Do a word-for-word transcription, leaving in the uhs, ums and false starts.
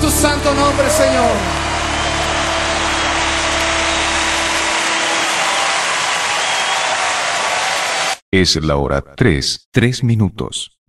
tu santo nombre, Señor. Es la hora tres, tres minutos.